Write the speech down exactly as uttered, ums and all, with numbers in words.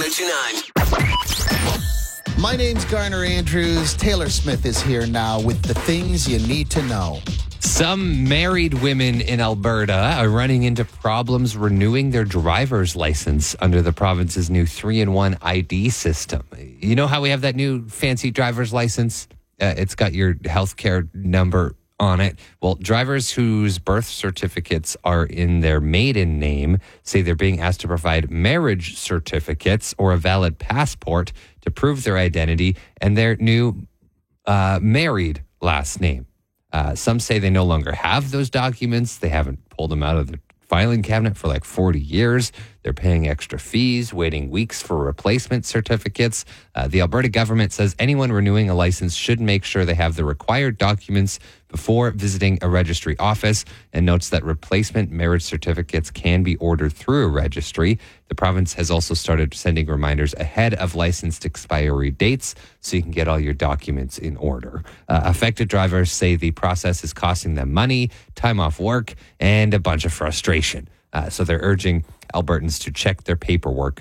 two nine. My name's Garner Andrews. Taylor Smith is here now with the things you need to know. Some married women in Alberta are running into problems renewing their driver's license under the province's new three in one I D system. You know how we have that new fancy driver's license? Uh, it's got your healthcare number on it. Well, drivers whose birth certificates are in their maiden name say they're being asked to provide marriage certificates or a valid passport to prove their identity and their new uh, married last name. Uh, some say they no longer have those documents. They haven't pulled them out of the filing cabinet for like forty years. They're paying extra fees, waiting weeks for replacement certificates. Uh, the Alberta government says anyone renewing a license should make sure they have the required documents before visiting a registry office, and notes that replacement marriage certificates can be ordered through a registry. The province has also started sending reminders ahead of licensed expiry dates so you can get all your documents in order. Uh, affected drivers say the process is costing them money, time off work, and a bunch of frustration. Uh, so they're urging Albertans to check their paperwork